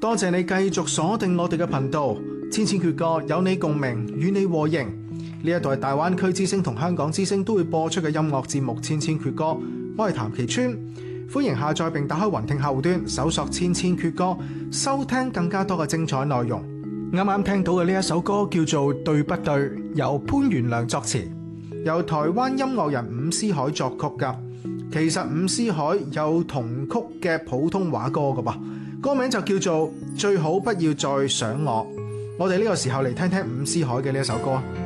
多謝你繼續鎖定我哋嘅頻道，千千闕歌有你共鳴，與你和應。呢一度係大灣區之聲同香港之聲都會播出嘅音樂節目《千千闕歌》，我係譚其川，歡迎下載並打開雲聽客戶端，搜索千千闕歌，收聽更加多嘅精彩內容。啱啱聽到嘅呢一首歌叫做《對不對》，由潘源良作詞，由台灣音樂人伍思凱作曲㗎。其實伍思凱有同曲嘅普通話歌㗎噃，歌名就叫做《最好不要再想我》。我哋呢個時候嚟聽聽伍思凱嘅呢一首歌。